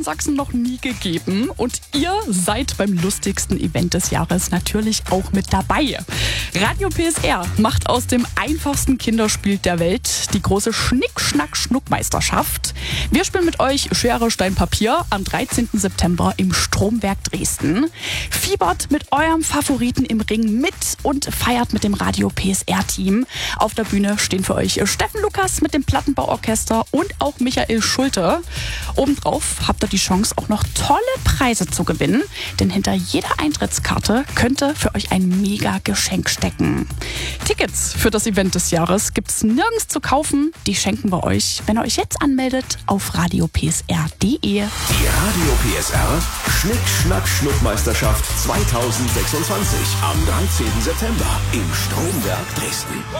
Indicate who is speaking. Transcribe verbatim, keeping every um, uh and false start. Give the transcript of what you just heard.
Speaker 1: Sachsen noch nie gegeben. Und ihr seid beim lustigsten Event des Jahres natürlich auch mit dabei. Radio P S R macht aus dem einfachsten Kinderspiel der Welt die große Schnick-Schnack-Schnuck-Meisterschaft. Wir spielen mit euch Schere, Stein, Papier am dreizehnten September im Stromwerk Dresden. Fiebert mit eurem Favoriten im Ring mit und feiert mit dem Radio P S R-Team. Auf der Bühne stehen für euch Steffen Lukas mit dem Plattenbauorchester und auch Michael Schulte. Obendrauf habt ihr die Chance, auch noch tolle Preise zu gewinnen, denn hinter jeder Eintrittskarte könnte für euch ein mega Geschenk stecken. Tickets für das Event des Jahres gibt's nirgends zu kaufen. Die schenken wir euch, wenn ihr euch jetzt anmeldet auf radio p s r punkt d e.
Speaker 2: Die Radio P S R Schnick-Schnack-Schnuck-Meisterschaft zweitausendsechsundzwanzig am dreizehnten September im Stromwerk Dresden.